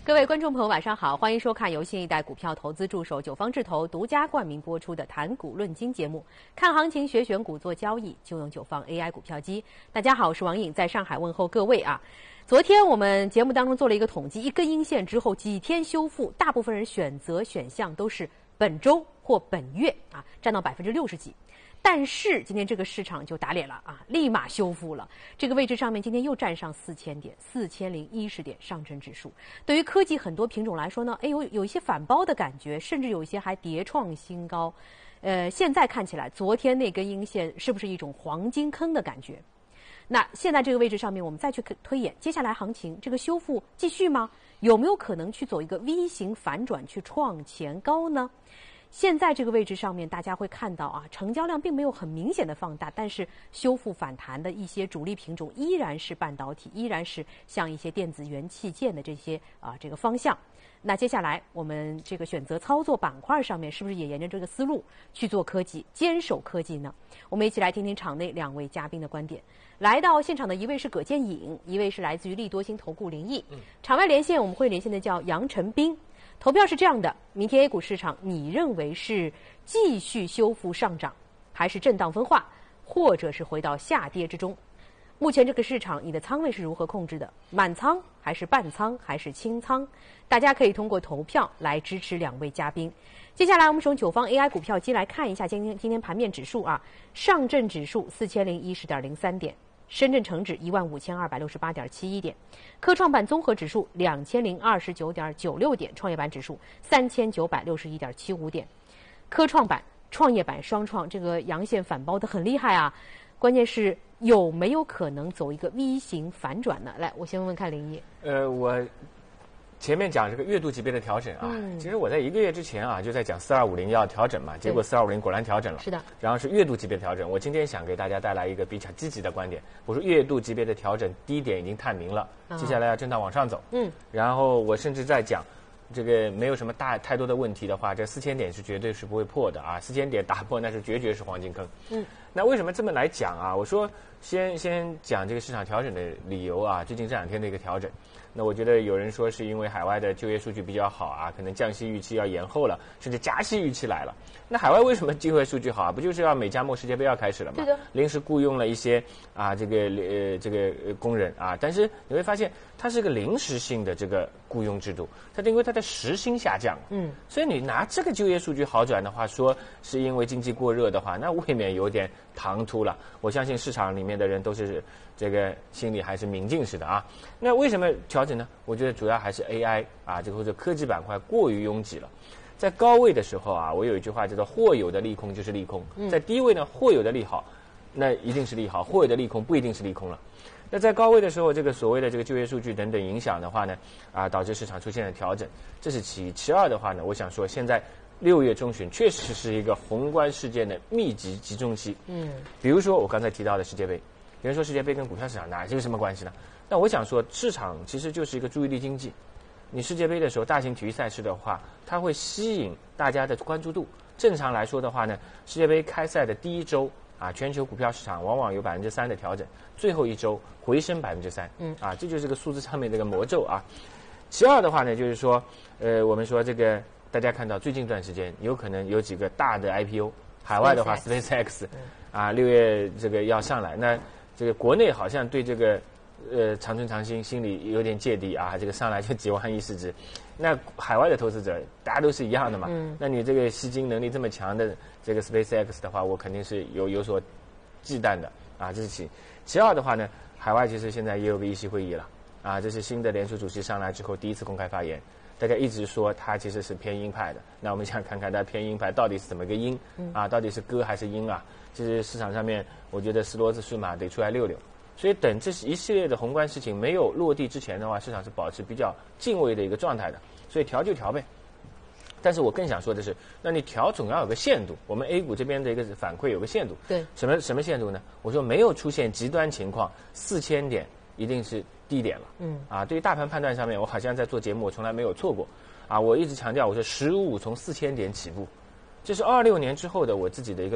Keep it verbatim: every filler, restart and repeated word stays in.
各位观众朋友，晚上好，欢迎收看由新一代股票投资助手九方智投独家冠名播出的《谈股论金》节目。看行情、学选股、做交易，就用九方 A I 股票机。大家好，我是王颖，在上海问候各位啊。昨天我们节目当中做了一个统计，一根阴线之后几天修复，大部分人选择选项都是本周或本月啊，占到百分之六十几。但是今天这个市场就打脸了啊，立马修复了。这个位置上面今天又站上四千点，四千零一十点上证指数。对于科技很多品种来说呢，哎有有一些反包的感觉，甚至有一些还跌创新高。呃，现在看起来，昨天那根阴线是不是一种黄金坑的感觉？那现在这个位置上面，我们再去推演，接下来行情这个修复继续吗？有没有可能去走一个 V 型反转，去创前高呢？现在这个位置上面，大家会看到啊，成交量并没有很明显的放大，但是修复反弹的一些主力品种依然是半导体，依然是像一些电子元器件的这些啊这个方向。那接下来我们这个选择操作板块上面，是不是也沿着这个思路去做科技，坚守科技呢？我们一起来听听场内两位嘉宾的观点。来到现场的一位是葛建颖，一位是来自于利多星投顾林毅。场外连线我们会连线的叫杨晨斌。投票是这样的，明天 A 股市场你认为是继续修复上涨，还是震荡分化，或者是回到下跌之中？目前这个市场你的仓位是如何控制的？满仓还是半仓还是清仓？大家可以通过投票来支持两位嘉宾。接下来我们从九方 A I 股票机来看一下今天今天盘面指数啊，上证指数四千零一十点零三点。深圳成指一万五千二百六十八点七一点，科创板综合指数两千零二十九点九六点，创业板指数三千九百六十一点七五点。科创板、创业板双创这个阳线反包的很厉害啊，关键是有没有可能走一个 V 型反转呢？来，我先问问看林毅。 呃，我前面讲这个月度级别的调整啊，嗯、其实我在一个月之前啊就在讲四二五零要调整嘛，结果四二五零果然调整了。 是的。 然后是月度级别的调整，我今天想给大家带来一个比较积极的观点。我说月度级别的调整低点已经探明了，啊、接下来要震荡往上走。嗯。然后我甚至在讲，这个没有什么大太多的问题的话，这四千点是绝对是不会破的啊，四千点打破那是绝绝是黄金坑。嗯。那为什么这么来讲啊？我说先先讲这个市场调整的理由啊，最近这两天的一个调整。那我觉得有人说是因为海外的就业数据比较好啊，可能降息预期要延后了，甚至加息预期来了。那海外为什么就业数据好啊？不就是要美加墨世界杯要开始了吗？ 对的。 临时雇佣了一些啊这个呃这个工人啊，但是你会发现它是个临时性的这个雇佣制度，它因为它的时薪下降，嗯，所以你拿这个就业数据好转的话，说是因为经济过热的话，那未免有点唐突了。我相信市场里面的人都是这个心里还是明镜似的啊。那为什么调整呢？我觉得主要还是 A I 啊，这个或者科技板块过于拥挤了。在高位的时候啊，我有一句话叫做或有的利空就是利空，在低位呢或有的利好，那一定是利好，或有的利空不一定是利空了。那在高位的时候，这个所谓的这个就业数据等等影响的话呢，啊，导致市场出现了调整，这是其一。其二的话呢，我想说现在六月中旬确实是一个宏观事件的密集集中期。嗯，比如说我刚才提到的世界杯，有人说世界杯跟股票市场哪有什么关系呢？那我想说，市场其实就是一个注意力经济。你世界杯的时候，大型体育赛事的话，它会吸引大家的关注度。正常来说的话呢，世界杯开赛的第一周啊，全球股票市场往往有百分之三的调整，最后一周回升百分之三。嗯，啊，这就是个数字上面这个魔咒啊。其二的话呢，就是说，呃，我们说这个大家看到最近一段时间有可能有几个大的 I P O， 海外的话 SpaceX， 啊，六月这个要上来，那这个国内好像对这个。呃，长春长兴心里有点芥蒂啊，这个上来就几万亿市值，那海外的投资者大家都是一样的嘛，嗯，那你这个吸金能力这么强的这个 SpaceX 的话，我肯定是有有所忌惮的啊，这是其其二的话呢，海外其实现在也有个议息会议了啊，这是新的联储主席上来之后第一次公开发言，大家一直说他其实是偏鹰派的，那我们想看看他偏鹰派到底是怎么个鹰啊，到底是鸽还是鹰啊？其实市场上面我觉得是骡子是马得出来溜溜。所以等这一系列的宏观事情没有落地之前的话，市场是保持比较敬畏的一个状态的。所以调就调呗。但是我更想说的是，那你调总要有个限度。我们 A 股这边的一个反馈有个限度。 对。 什么什么限度呢？我说没有出现极端情况，四千点一定是低点了。嗯。啊，对于大盘判断上面，我好像在做节目，我从来没有错过。啊，我一直强调，我说十五从四千点起步，这是二六年之后的我自己的一个。